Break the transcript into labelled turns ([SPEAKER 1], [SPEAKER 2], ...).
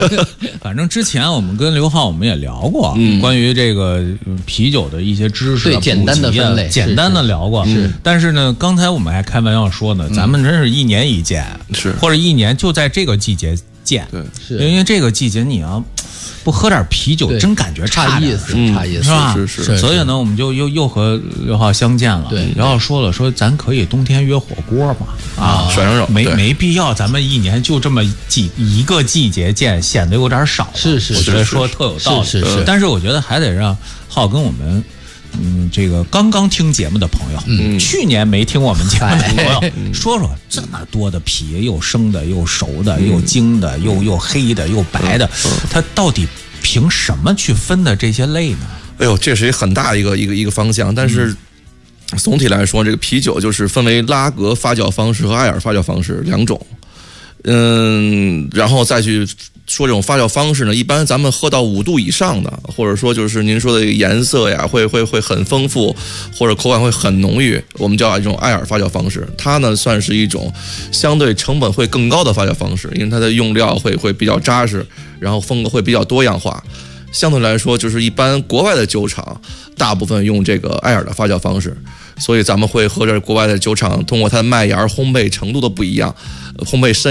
[SPEAKER 1] 反正之前我们跟刘浩我们也聊过，关于这个啤酒的一些知识，
[SPEAKER 2] 对，简单的分类，
[SPEAKER 1] 简单的聊过。
[SPEAKER 2] 是，
[SPEAKER 1] 但是呢，刚才我们还开玩笑说呢，咱们真是一年一见，
[SPEAKER 3] 是，
[SPEAKER 1] 或者一年就在这个季节见，
[SPEAKER 3] 对，
[SPEAKER 2] 是
[SPEAKER 1] 因为这个季节你要不喝点啤酒，真感觉
[SPEAKER 2] 差意思，差意思，
[SPEAKER 1] 是吧？
[SPEAKER 3] 是。
[SPEAKER 1] 所以呢，我们就又和刘浩相见了。
[SPEAKER 2] 对，
[SPEAKER 1] 刘浩说了，说咱可以冬天约火锅嘛，
[SPEAKER 3] 涮羊肉，
[SPEAKER 1] 没必要，咱们一年就这么一个季节见，显得有点少。
[SPEAKER 2] 是，
[SPEAKER 1] 我觉得说特有道理。
[SPEAKER 2] 是。
[SPEAKER 1] 但是我觉得还得让浩跟我们。这个刚刚听节目的朋友，去年没听我们节目的朋友，说说这么多的啤，又生的，又熟的，又精的，又黑的，又白的，它到底凭什么去分的这些类呢？
[SPEAKER 3] 哎呦，这是一很大一个方向，但是总体来说，这个啤酒就是分为拉格发酵方式和艾尔发酵方式两种。然后再去说这种发酵方式呢，一般咱们喝到5度以上的，或者说就是您说的颜色呀，会很丰富，或者口感会很浓郁，我们叫一种艾尔发酵方式。它呢算是一种相对成本会更高的发酵方式，因为它的用料会比较扎实，然后风格会比较多样化。相对来说，就是一般国外的酒厂大部分用这个艾尔的发酵方式，所以咱们会喝着国外的酒厂通过它的麦芽烘焙程度的不一样，烘焙深